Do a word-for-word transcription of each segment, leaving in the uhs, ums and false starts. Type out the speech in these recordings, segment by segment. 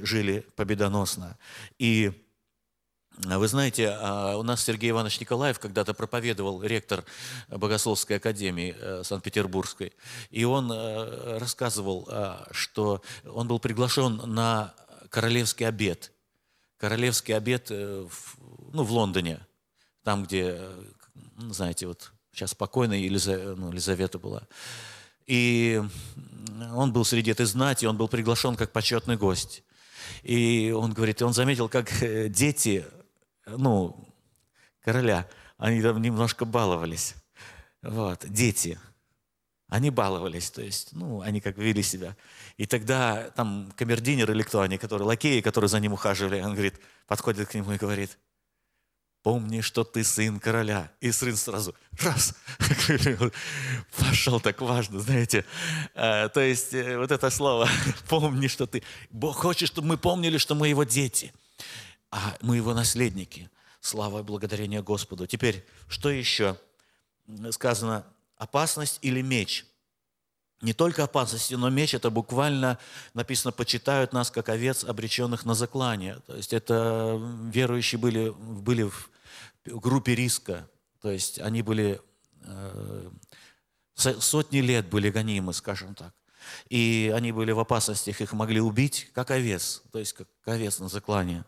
жили победоносно. И вы знаете, у нас Сергей Иванович Николаев когда-то проповедовал, ректор Богословской академии Санкт-Петербургской, и он рассказывал, что он был приглашен на королевский обед. Королевский обед ну, в Лондоне, там, где, знаете, вот сейчас покойная Елизавета, ну, Елизавета была. И он был среди этой знати, он был приглашен как почетный гость. И он говорит, и он заметил, как дети, ну, короля, они там немножко баловались. Вот, дети, они баловались, то есть, ну, они как вели себя. И тогда там камердинер или кто они, которые, лакеи, которые за ним ухаживали, он говорит, подходит к нему и говорит, помни, что ты сын короля. И сын сразу раз, пошел, так важно, знаете. А, то есть вот это слово, помни, что ты... Бог хочет, чтобы мы помнили, что мы его дети, а мы его наследники. Слава и благодарение Господу. Теперь, что еще сказано? Опасность или меч? Не только опасности, но меч, это буквально написано, почитают нас, как овец, обреченных на заклание. То есть это верующие были, были в группе риска. То есть они были, э, сотни лет были гонимы, скажем так. И они были в опасностях, их могли убить, как овец, то есть как овец на заклание.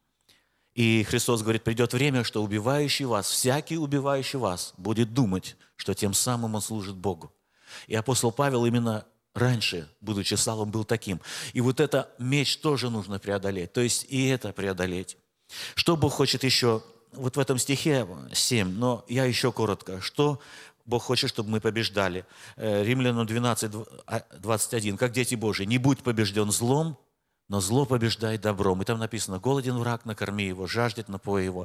И Христос говорит, придет время, что убивающий вас, всякий убивающий вас, будет думать, что тем самым он служит Богу. И апостол Павел именно раньше, будучи Савлом, был таким. И вот это меч тоже нужно преодолеть, то есть и это преодолеть. Что Бог хочет еще, вот в этом стихе семь, но я еще коротко, что Бог хочет, чтобы мы побеждали. Римлянам двенадцать, двадцать один, как дети Божьи, не будь побежден злом, но зло побеждай добром. И там написано, голоден враг, накорми его, жаждет, напой его.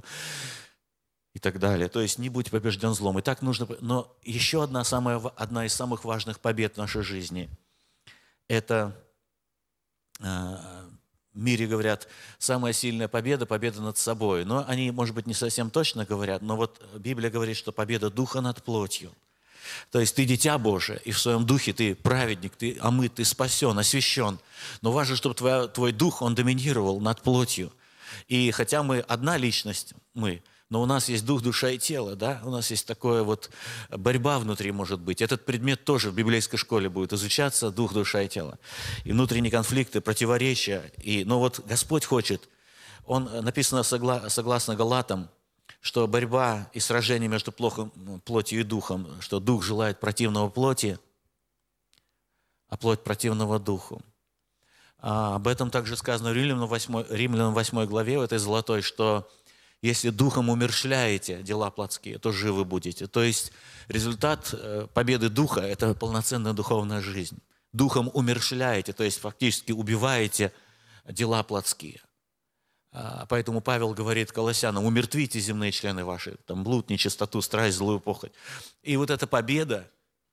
И так далее. То есть не будь побежден злом. И так нужно... Но еще одна, самая, одна из самых важных побед в нашей жизни, это э, в мире говорят, самая сильная победа, победа над собой. Но они, может быть, не совсем точно говорят, но вот Библия говорит, что победа духа над плотью. То есть ты дитя Божие, и в своем духе ты праведник, ты омыт, ты спасен, освящен. Но важно, чтобы твой, твой дух, он доминировал над плотью. И хотя мы одна личность, мы, но у нас есть дух, душа и тело, да? У нас есть такая вот борьба внутри, может быть. Этот предмет тоже в библейской школе будет изучаться, дух, душа и тело. И внутренние конфликты, противоречия. И, но вот Господь хочет, Он написано согла, согласно Галатам, что борьба и сражение между плотью и духом, что дух желает противного плоти, а плоть противного духу. А об этом также сказано в Римлянам восьмой, Римлянам восьмой главе, в этой золотой, что если духом умерщвляете дела плотские, то живы будете. То есть результат победы духа – это полноценная духовная жизнь. Духом умерщвляете, то есть фактически убиваете дела плотские. Поэтому Павел говорит Колоссянам, умертвите земные члены ваши, там блуд, нечистоту, страсть, злую похоть. И вот эта победа,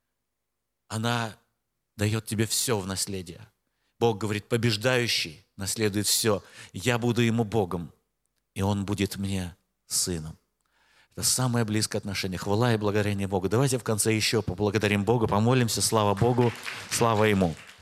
она дает тебе все в наследие. Бог говорит, побеждающий наследует все. Я буду ему Богом, и он будет мне сыном. Это самое близкое отношение. Хвала и благодарение Богу. Давайте в конце еще поблагодарим Бога, помолимся, слава Богу, слава Ему.